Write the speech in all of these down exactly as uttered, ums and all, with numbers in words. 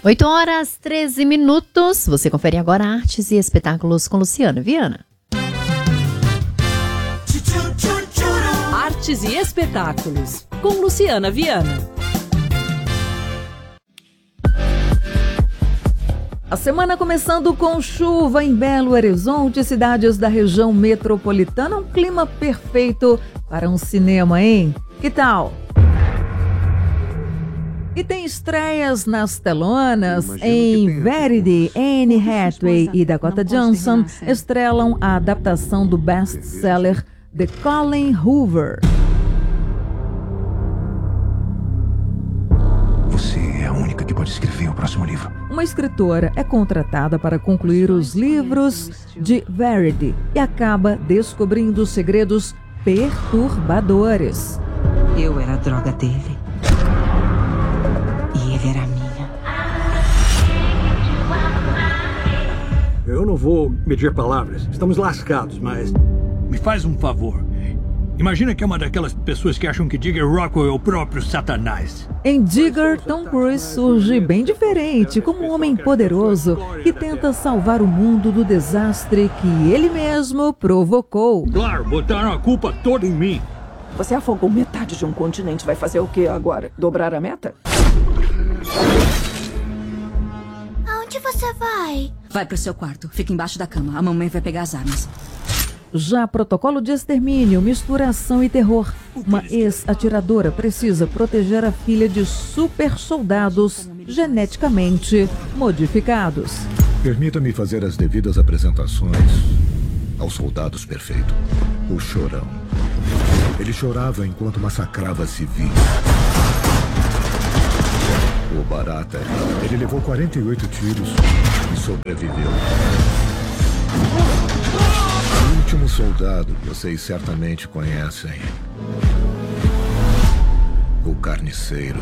oito horas, treze minutos. Você confere agora Artes e Espetáculos com Luciana Viana. Artes e Espetáculos com Luciana Viana. A semana começando com chuva em Belo Horizonte, cidades da região metropolitana. Um clima perfeito para um cinema, hein? Que tal? E tem estreias nas telonas. Em Verity, Anne Hathaway e Dakota Johnson estrelam a adaptação do best-seller The Colin Hoover. Você é a única que pode escrever o próximo livro. Uma escritora é contratada para concluir os livros de Verity e acaba descobrindo segredos perturbadores. Eu era a droga dele. E ele era a minha. Eu não vou medir palavras. Estamos lascados, mas... Me faz um favor. Imagina que é uma daquelas pessoas que acham que Digger Rockwell é o próprio Satanás. Em Digger, Tom Cruise surge bem diferente, como um homem poderoso que tenta salvar o mundo do desastre que ele mesmo provocou. Claro, botaram a culpa toda em mim. Você afogou metade de um continente. Vai fazer o que agora? Dobrar a meta? Aonde você vai? Vai pro seu quarto. Fica embaixo da cama. A mamãe vai pegar as armas. Já Protocolo de Extermínio, mistura ação e terror. Uma ex-atiradora precisa proteger a filha de super soldados geneticamente modificados. Permita-me fazer as devidas apresentações aos soldados perfeitos. O Chorão. Ele chorava enquanto massacrava civis. O Barata. Ele levou quarenta e oito tiros e sobreviveu. O último soldado, vocês certamente conhecem. O Carniceiro.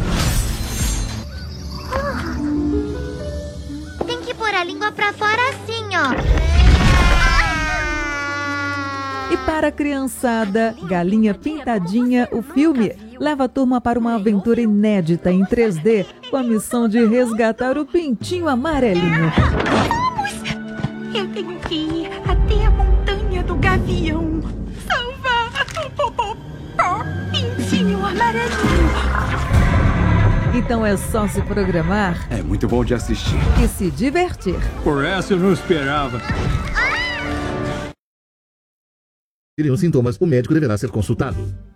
Oh. Tem que pôr a língua pra fora assim, ó. E para a criançada, Galinha Pintadinha, o filme leva a turma para uma aventura inédita em três D com a missão de resgatar o pintinho amarelinho. Vamos! Eu tenho que ir até a montanha do Gavião. Salvar o pintinho amarelinho. Então é só se programar. É muito bom de assistir. E se divertir. Por essa eu não esperava. Teriam sintomas, o médico deverá ser consultado.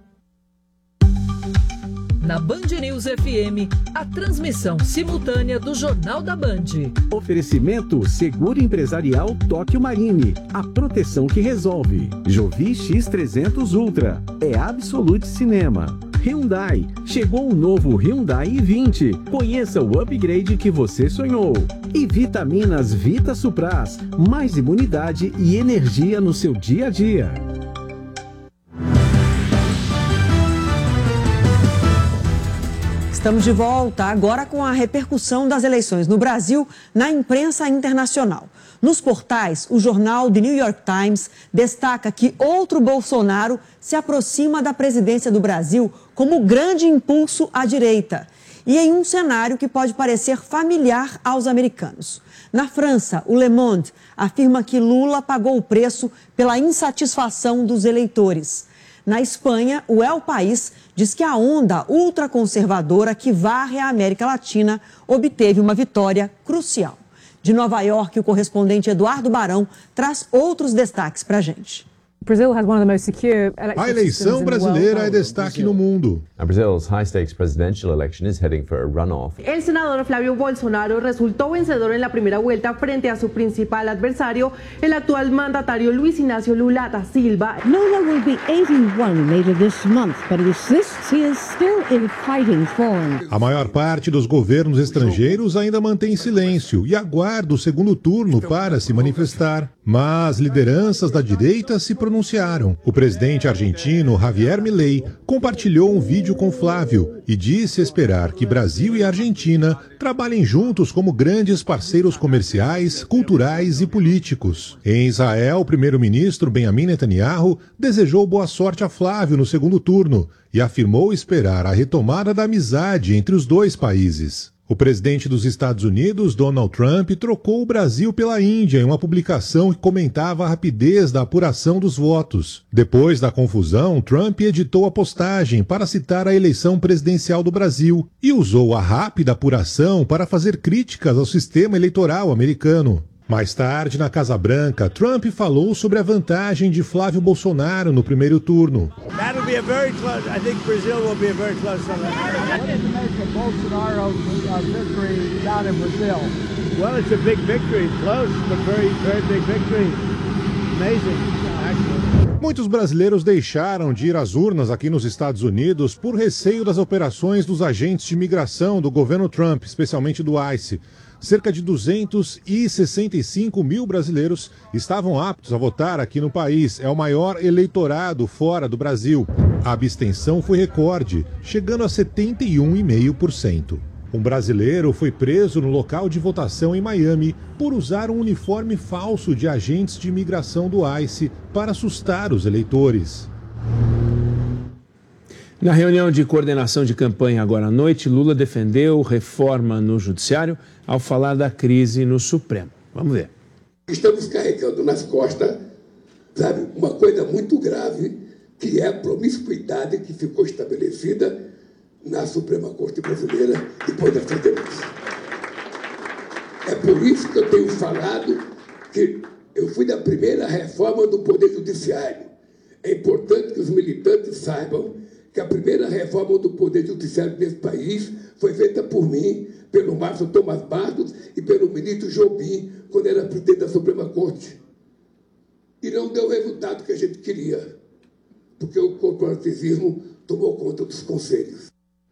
Na Band News F M, a transmissão simultânea do Jornal da Band. Oferecimento Seguro Empresarial Tóquio Marine, a proteção que resolve. Jovi X trezentos Ultra, é Absolute Cinema. Hyundai, chegou o novo Hyundai i vinte. Conheça o upgrade que você sonhou. E Vitaminas Vita Supras, mais imunidade e energia no seu dia a dia. Estamos de volta agora com a repercussão das eleições no Brasil na imprensa internacional. Nos portais, o jornal The New York Times destaca que outro Bolsonaro se aproxima da presidência do Brasil como grande impulso à direita e em um cenário que pode parecer familiar aos americanos. Na França, o Le Monde afirma que Lula pagou o preço pela insatisfação dos eleitores. Na Espanha, o El País diz que a onda ultraconservadora que varre a América Latina obteve uma vitória crucial. De Nova York, o correspondente Eduardo Barão traz outros destaques para a gente. A eleição brasileira é destaque no mundo. Brazil's high-stakes presidential election is heading for a runoff. El senador Flavio Bolsonaro resultó vencedor en la primera vuelta frente a su principal adversario, el actual mandatario Luis Ignacio Lula da Silva. Lula will be eighty-one later this month, but insists he is still in fighting form. A maior parte dos governos estrangeiros ainda mantém silêncio e aguarda o segundo turno para se manifestar. Mas lideranças da direita se pronunciaram. O presidente argentino Javier Milei compartilhou um vídeo com Flávio e disse esperar que Brasil e Argentina trabalhem juntos como grandes parceiros comerciais, culturais e políticos. Em Israel, o primeiro-ministro Benjamin Netanyahu desejou boa sorte a Flávio no segundo turno e afirmou esperar a retomada da amizade entre os dois países. O presidente dos Estados Unidos, Donald Trump, trocou o Brasil pela Índia em uma publicação que comentava a rapidez da apuração dos votos. Depois da confusão, Trump editou a postagem para citar a eleição presidencial do Brasil e usou a rápida apuração para fazer críticas ao sistema eleitoral americano. Mais tarde, na Casa Branca, Trump falou sobre a vantagem de Flávio Bolsonaro no primeiro turno. That'll be a very close. I think Brazil will be a very close election. What does it make of Bolsonaro's uh, victory down in Brazil? Well, it's a big victory. Close, but very, very big victory. Amazing, actually. Muitos brasileiros deixaram de ir às urnas aqui nos Estados Unidos por receio das operações dos agentes de imigração do governo Trump, especialmente do ICE. Cerca de duzentos e sessenta e cinco mil brasileiros estavam aptos a votar aqui no país. É o maior eleitorado fora do Brasil. A abstenção foi recorde, chegando a setenta e um vírgula cinco por cento. Um brasileiro foi preso no local de votação em Miami por usar um uniforme falso de agentes de imigração do ICE para assustar os eleitores. Na reunião de coordenação de campanha agora à noite, Lula defendeu reforma no Judiciário ao falar da crise no Supremo. Vamos ver. Estamos carregando nas costas, sabe, uma coisa muito grave, que é a promiscuidade que ficou estabelecida na Suprema Corte Brasileira depois da sentença. É por isso que eu tenho falado que eu fui da primeira reforma do Poder Judiciário. É importante que os militantes saibam que a primeira reforma do Poder Judiciário desse país foi feita por mim, pelo Márcio Tomás Bastos e pelo ministro Jobim, quando era presidente da Suprema Corte. E não deu o resultado que a gente queria, porque o corporativismo tomou conta dos conselhos.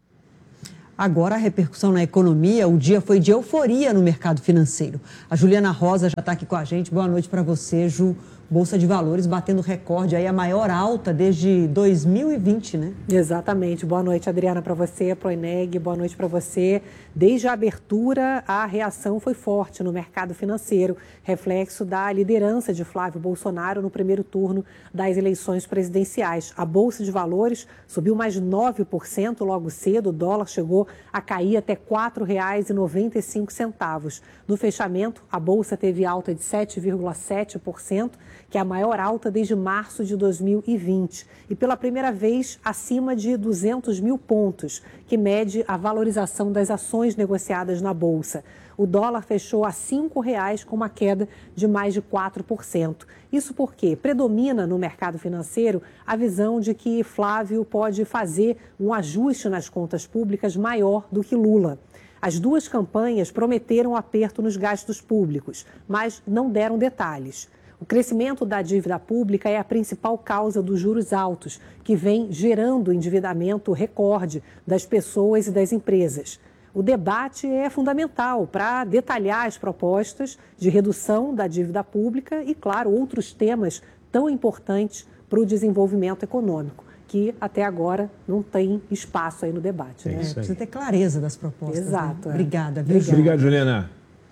Agora a repercussão na economia, o dia foi de euforia no mercado financeiro. A Juliana Rosa já está aqui com a gente. Boa noite para você, Ju. Bolsa de Valores batendo recorde, aí a maior alta desde dois mil e vinte, né? Exatamente. Boa noite, Adriana, para você, para o Eneg. Boa noite para você. Desde a abertura, a reação foi forte no mercado financeiro, reflexo da liderança de Flávio Bolsonaro no primeiro turno das eleições presidenciais. A Bolsa de Valores subiu mais de nove por cento logo cedo, o dólar chegou a cair até quatro reais e noventa e cinco centavos. No fechamento, a Bolsa teve alta de sete vírgula sete por cento, que é a maior alta desde março de dois mil e vinte. E pela primeira vez, acima de duzentos mil pontos, que mede a valorização das ações negociadas na Bolsa. O dólar fechou a cinco reais com uma queda de mais de quatro por cento. Isso porque predomina no mercado financeiro a visão de que Flávio pode fazer um ajuste nas contas públicas maior do que Lula. As duas campanhas prometeram aperto nos gastos públicos, mas não deram detalhes. O crescimento da dívida pública é a principal causa dos juros altos, que vem gerando endividamento recorde das pessoas e das empresas. O debate é fundamental para detalhar as propostas de redução da dívida pública e, claro, outros temas tão importantes para o desenvolvimento econômico, que até agora não tem espaço aí no debate. Né? É, precisa ter clareza das propostas. Exato. Né? Obrigada. Obrigado, Obrigado, Juliana.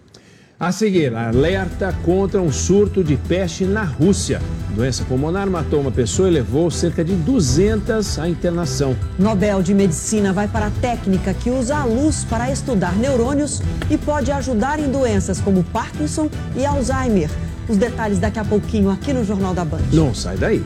A seguir, alerta contra um surto de peste na Rússia. A doença pulmonar matou uma pessoa e levou cerca de duzentas à internação. Nobel de Medicina vai para a técnica que usa a luz para estudar neurônios e pode ajudar em doenças como Parkinson e Alzheimer. Os detalhes daqui a pouquinho aqui no Jornal da Band. Não sai daí.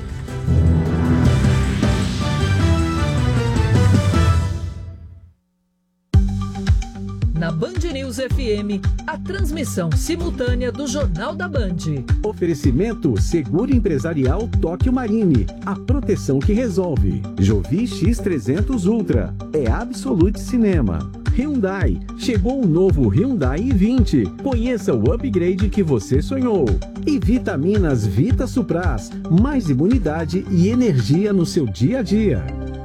Na Band News F M, a transmissão simultânea do Jornal da Band. Oferecimento Seguro Empresarial Tóquio Marine, a proteção que resolve. Jovi X trezentos Ultra, é Absolute Cinema. Hyundai, chegou o novo Hyundai i vinte. Conheça o upgrade que você sonhou. E Vitaminas Vita Supras, mais imunidade e energia no seu dia a dia.